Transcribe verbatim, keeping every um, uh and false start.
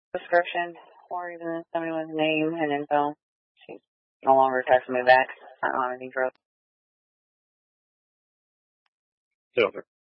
description or even someone's name and info. She's no longer texting me back. I don't have anything for her. Silver.